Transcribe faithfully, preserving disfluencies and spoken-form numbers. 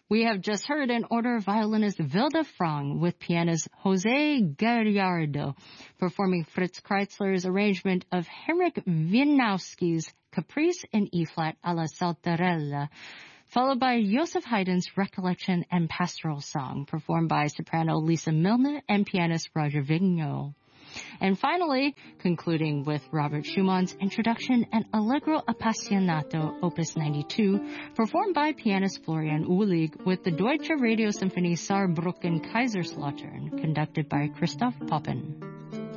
We have just heard in order violinist Vilda Frang with pianist Jose Gallardo performing Fritz Kreitzler's arrangement of Henryk Wieniawski's Caprice in E-flat alla Saltarella, followed by Joseph Haydn's Recollection and Pastoral Song performed by soprano Lisa Milne and pianist Roger Vignot. And finally, concluding with Robert Schumann's Introduction and Allegro Appassionato, Opus ninety-two, performed by pianist Florian Uhlig with the Deutsche Radio Symphony Saarbrücken Kaiserslautern, conducted by Christoph Poppen.